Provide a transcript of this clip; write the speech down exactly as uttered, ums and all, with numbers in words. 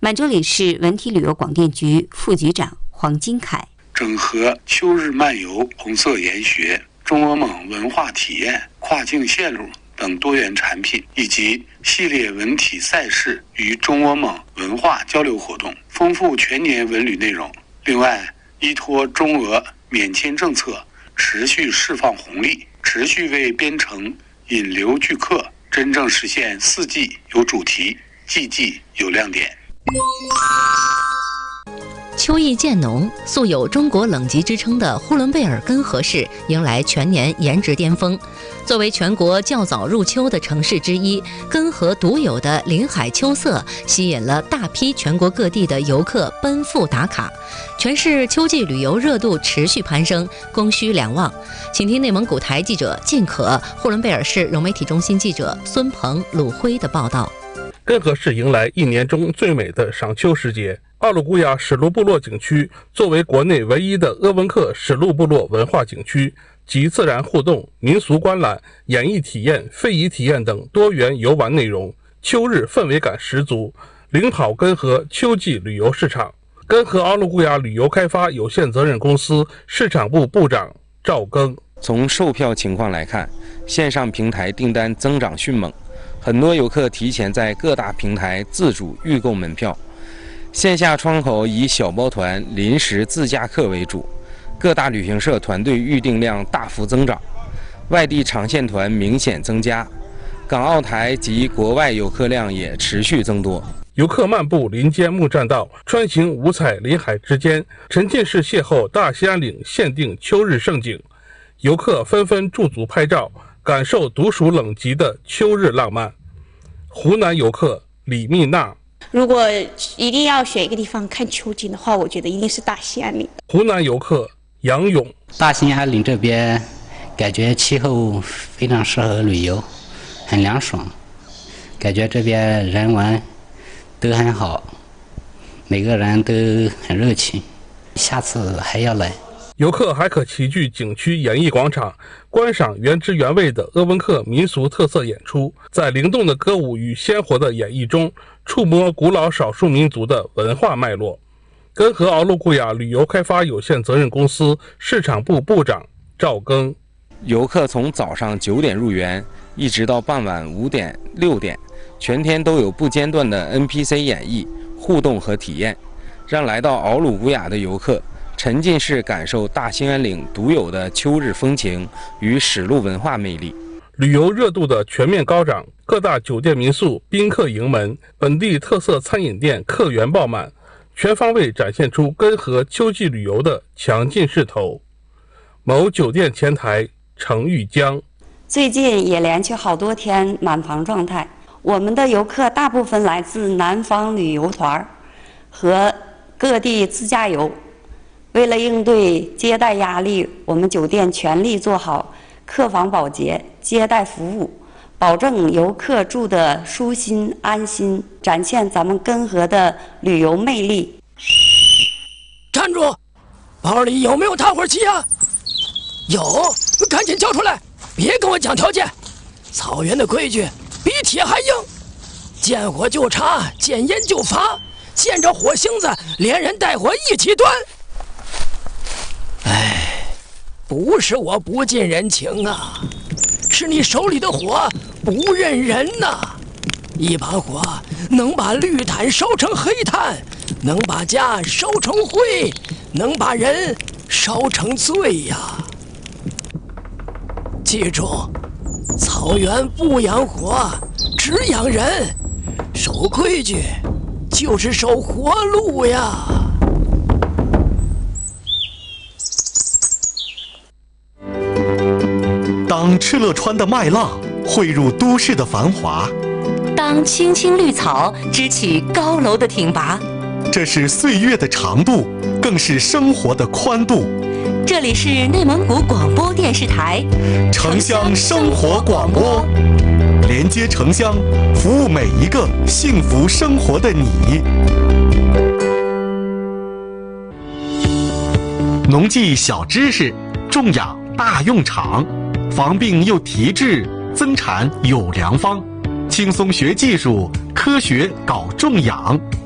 满洲里市文体旅游广电局副局长黄金凯， 整合秋日漫游、红色研学、中俄蒙文化体验、跨境线路等多元产品，以及系列文体赛事与中俄蒙文化交流活动，丰富全年文旅内容。另外，依托中俄免签政策，持续释放红利，持续为边城引流聚客，真正实现四季有主题，季季有亮点。 秋意渐浓，素有中国冷极之称的呼伦贝尔根河市迎来全年颜值巅峰。作为全国较早入秋的城市之一，根河独有的林海秋色吸引了大批全国各地的游客奔赴打卡。全市秋季旅游热度持续攀升，供需两旺。请听内蒙古台记者靳可、呼伦贝尔市融媒体中心记者孙鹏、鲁辉的报道。 根河市迎来一年中最美的赏秋时节。奥鲁古雅史禄部落景区作为国内唯一的鄂温克史禄部落文化景区，集自然互动、民俗观览、演艺体验、非遗体验等多元游玩内容，秋日氛围感十足，领跑根河秋季旅游市场。根河奥鲁古雅旅游开发有限责任公司市场部部长赵庚： 从售票情况来看，线上平台订单增长迅猛，很多游客提前在各大平台自主预购门票。线下窗口以小包团、临时自驾客为主，各大旅行社团队预订量大幅增长，外地长线团明显增加，港澳台及国外游客量也持续增多。 游客漫步林间木栈道，穿行五彩林海之间，沉浸式邂逅大兴安岭限定秋日盛景。游客纷纷驻足拍照，感受独属冷极的秋日浪漫。湖南游客李蜜娜： 如果一定要选一个地方看秋景的话，我觉得一定是大兴安岭。 湖南游客杨勇： 大兴安岭这边感觉气候非常适合旅游，很凉爽，感觉这边人文都很好，每个人都很热情，下次还要来。 游客还可齐聚景区演艺广场，观赏原汁原味的鄂温克民俗特色演出，在灵动的歌舞与鲜活的演绎中，触摸古老少数民族的文化脉络。根河奥鲁古雅旅游开发有限责任公司市场部部长赵庚： 游客从早上九点入园，一直到傍晚五点、六点，全天都有不间断的 N P C 演绎、互动和体验，让来到奥鲁古雅的游客沉浸式感受大兴安岭独有的秋日风情与史禄文化魅力。 旅游热度的全面高涨，各大酒店民宿宾客盈门，本地特色餐饮店客源爆满，全方位展现出根河秋季旅游的强劲势头。某酒店前台程玉江： 最近也连续好多天满房状态，我们的游客大部分来自南方旅游团和各地自驾游。为了应对接待压力，我们酒店全力做好客房保洁、接待服务，保证游客住得舒心安心，展现咱们根河的旅游魅力。 站住！包里有没有打火机啊？有，赶紧交出来！别跟我讲条件。草原的规矩比铁还硬，见火就查，见烟就罚，见着火星子连人带火一起端。哎，不是我不近人情啊，是你手里的火不认人呐！一把火能把绿炭烧成黑炭，能把家烧成灰，能把人烧成醉呀！记住，草原不养火，只养人。守规矩就是守活路呀！ 当敕勒川的麦浪汇入都市的繁华， 当青青绿草支起高楼的挺拔， 这是岁月的长度，更是生活的宽度。 这里是内蒙古广播电视台城乡生活广播，连接城乡，服务每一个幸福生活的你。农技小知识，种养大用场，防病又提质，增产有良方。轻松学技术，科学搞种养。